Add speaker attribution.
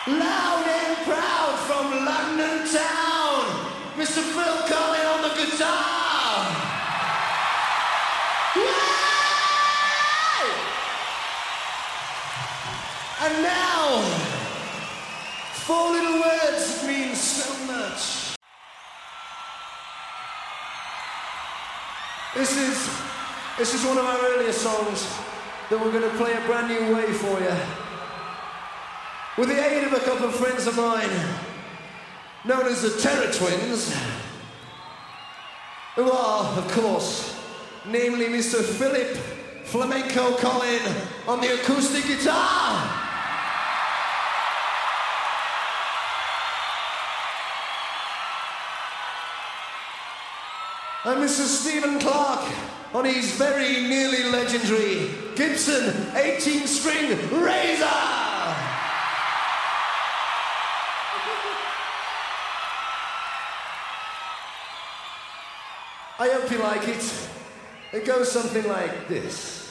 Speaker 1: Loud and proud from London town, Mr. Phil Collin on the guitar. Yay! And now, four little words that mean so much. This is one of our earlier songs that we're going to play a brand new way for you. With the aid of a couple of friends of mine, known as the Terror Twins, who are, of course, namely Mr. Philip Flamenco Collin on the acoustic guitar. And Mr. Stephen Clark on his very nearly legendary Gibson 18-string Razor. I hope you like it. It goes something like this.